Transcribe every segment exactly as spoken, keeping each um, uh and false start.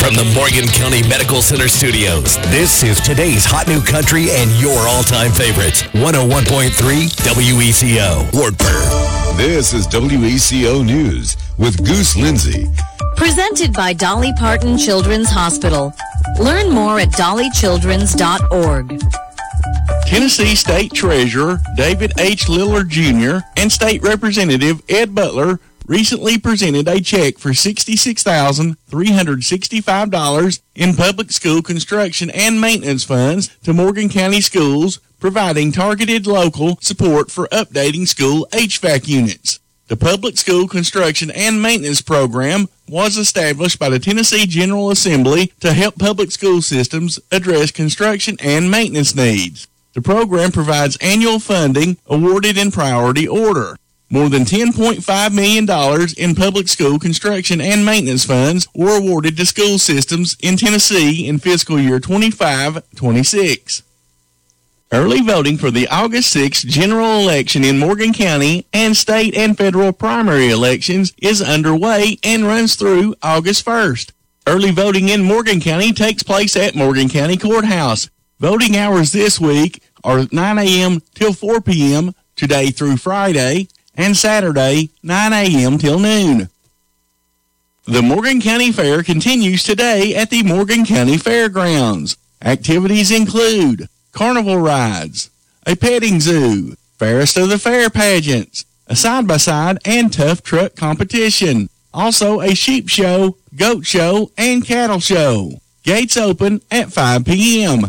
From the Morgan County Medical Center studios, this is today's hot new country and your all-time favorites. one oh one point three W E C O, Wartburg. This is W E C O News with Goose Lindsay. Presented by Dolly Parton Children's Hospital. Learn more at dolly childrens dot org. Tennessee State Treasurer David H. Lillard Junior and State Representative Ed Butler recently presented a check for sixty-six thousand three hundred sixty-five dollars in public school construction and maintenance funds to Morgan County schools, providing targeted local support for updating school H V A C units. The Public School Construction and Maintenance Program was established by the Tennessee General Assembly to help public school systems address construction and maintenance needs. The program provides annual funding awarded in priority order. More than ten point five million dollars in public school construction and maintenance funds were awarded to school systems in Tennessee in fiscal year twenty-five twenty-six. Early voting for the August sixth general election in Morgan County and state and federal primary elections is underway and runs through August first. Early voting in Morgan County takes place at Morgan County Courthouse. Voting hours this week are nine a.m. till four p.m. today through Friday, and Saturday, nine a.m. till noon. The Morgan County Fair continues today at the Morgan County Fairgrounds. Activities include carnival rides, a petting zoo, Fairest of the Fair pageants, a side-by-side and tough truck competition, also a sheep show, goat show, and cattle show. Gates open at five p.m.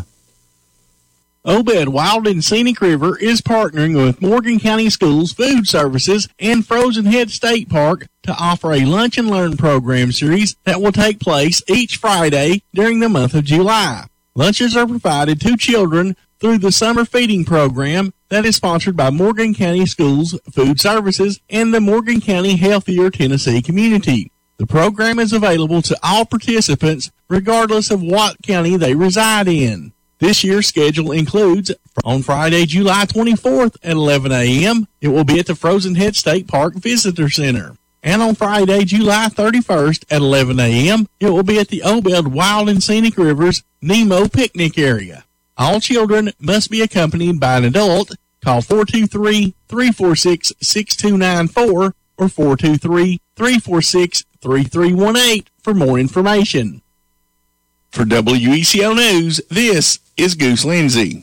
Obed Wild and Scenic River is partnering with Morgan County Schools Food Services and Frozen Head State Park to offer a Lunch and Learn program series that will take place each Friday during the month of July. Lunches are provided to children through the summer feeding program that is sponsored by Morgan County Schools Food Services and the Morgan County Healthier Tennessee community. The program is available to all participants regardless of what county they reside in. This year's schedule includes, on Friday, July twenty-fourth at eleven a.m., it will be at the Frozen Head State Park Visitor Center. And on Friday, July thirty-first at eleven a.m., it will be at the Obed Wild and Scenic Rivers Nemo Picnic Area. All children must be accompanied by an adult. Call four two three, three four six, six two nine four or four two three, three four six, three three one eight for more information. For W E C O News, this is Goose Lindsay.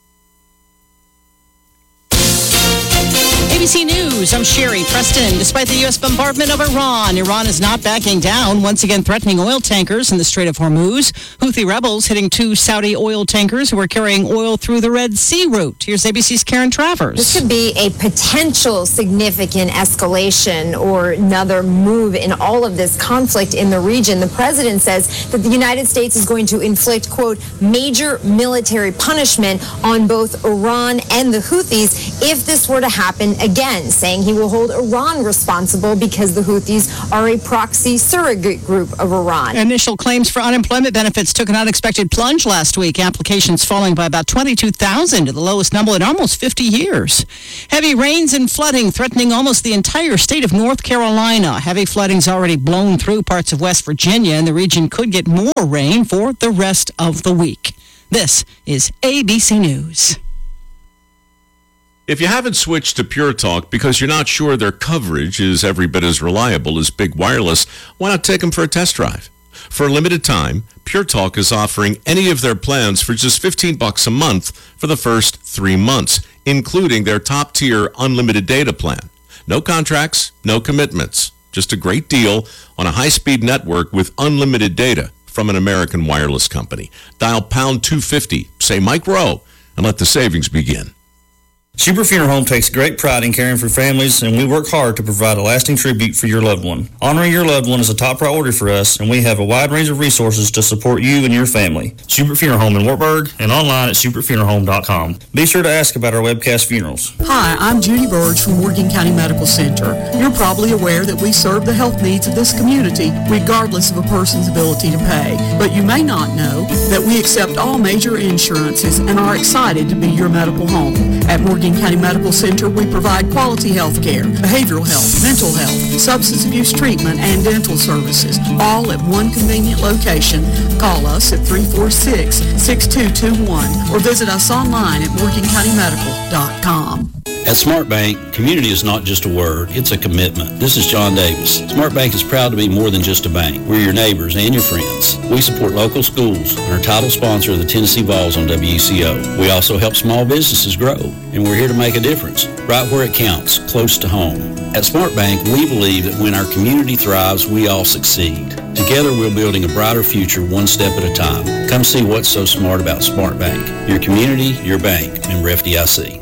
A B C News, I'm Sherry Preston. Despite the U S bombardment of Iran, Iran is not backing down, once again threatening oil tankers in the Strait of Hormuz. Houthi rebels hitting two Saudi oil tankers who were carrying oil through the Red Sea route. Here's A B C's Karen Travers. This could be a potential significant escalation or another move in all of this conflict in the region. The president says that the United States is going to inflict, quote, major military punishment on both Iran and the Houthis if this were to happen again, saying he will hold Iran responsible because the Houthis are a proxy surrogate group of Iran. Initial claims for unemployment benefits took an unexpected plunge last week. Applications falling by about twenty-two thousand to the lowest number in almost fifty years. Heavy rains and flooding threatening almost the entire state of North Carolina. Heavy flooding's already blown through parts of West Virginia, and the region could get more rain for the rest of the week. This is A B C News. If you haven't switched to Pure Talk because you're not sure their coverage is every bit as reliable as Big Wireless, why not take them for a test drive? For a limited time, Pure Talk is offering any of their plans for just fifteen bucks a month for the first three months, including their top-tier unlimited data plan. No contracts, no commitments. Just a great deal on a high-speed network with unlimited data from an American wireless company. Dial pound two fifty, say Mike Rowe, and let the savings begin. Schubert Funeral Home takes great pride in caring for families, and we work hard to provide a lasting tribute for your loved one. Honoring your loved one is a top priority for us, and we have a wide range of resources to support you and your family. Schubert Funeral Home in Wartburg and online at schubert funeral home dot com. Be sure to ask about our webcast funerals. Hi, I'm Judy Burge from Morgan County Medical Center. You're probably aware that we serve the health needs of this community, regardless of a person's ability to pay. But you may not know that we accept all major insurances and are excited to be your medical home. At Morgan Morgan County Medical Center, we provide quality health care, behavioral health, mental health, substance abuse treatment, and dental services, all at one convenient location. Call us at three four six, six two two one or visit us online at morgan county medical dot com. At SmartBank, community is not just a word, it's a commitment. This is John Davis. SmartBank is proud to be more than just a bank. We're your neighbors and your friends. We support local schools and are title sponsor of the Tennessee Vols on W E C O. We also help small businesses grow, and we're here to make a difference, right where it counts, close to home. At SmartBank, we believe that when our community thrives, we all succeed. Together, we're building a brighter future one step at a time. Come see what's so smart about SmartBank. Your community, your bank, member F D I C.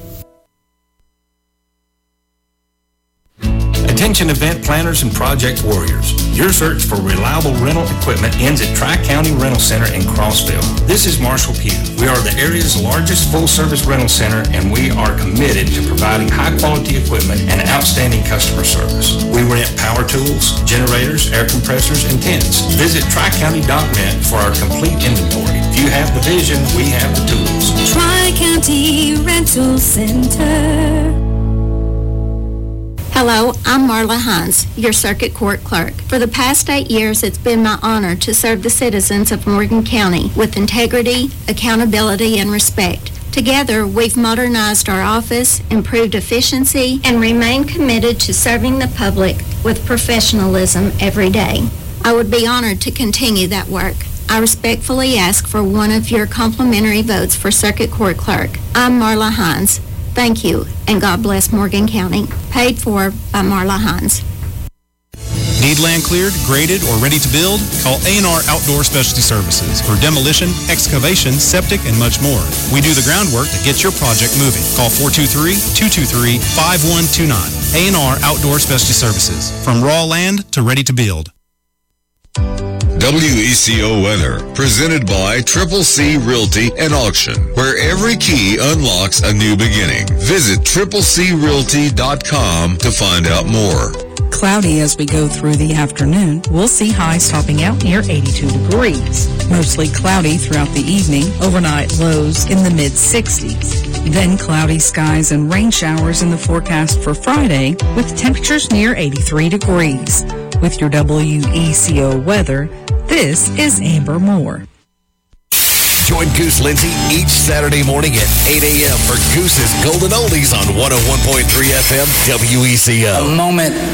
Attention event planners and project warriors. Your search for reliable rental equipment ends at Tri-County Rental Center in Crossville. This is Marshall Pugh. We are the area's largest full-service rental center, and we are committed to providing high-quality equipment and outstanding customer service. We rent power tools, generators, air compressors, and tents. Visit tri county dot rent for our complete inventory. If you have the vision, we have the tools. Tri-County Rental Center. Hello, I'm Marla Hines, your circuit court clerk. For the past eight years, it's been my honor to serve the citizens of Morgan County with integrity, accountability, and respect. Together, we've modernized our office, improved efficiency, and remained committed to serving the public with professionalism every day. I would be honored to continue that work. I respectfully ask for one of your complimentary votes for circuit court clerk. I'm Marla Hines. Thank you, and God bless Morgan County. Paid for by Marla Hines. Need land cleared, graded, or ready to build? Call A and R Outdoor Specialty Services for demolition, excavation, septic, and much more. We do the groundwork to get your project moving. Call four two three, two two three, five one two nine. A and R Outdoor Specialty Services. From raw land to ready to build. W E C O weather, presented by Triple C Realty and Auction, where every key unlocks a new beginning. Visit triple c realty dot com to find out more. Cloudy as we go through the afternoon. We'll see highs topping out near eighty-two degrees. Mostly cloudy throughout the evening. Overnight lows in the mid sixties. Then cloudy skies and rain showers in the forecast for Friday with temperatures near eighty-three degrees. With your W E C O weather, this is Amber Moore. Join Goose Lindsay each Saturday morning at eight a.m. for Goose's Golden Oldies on one oh one point three F M W E C O. A moment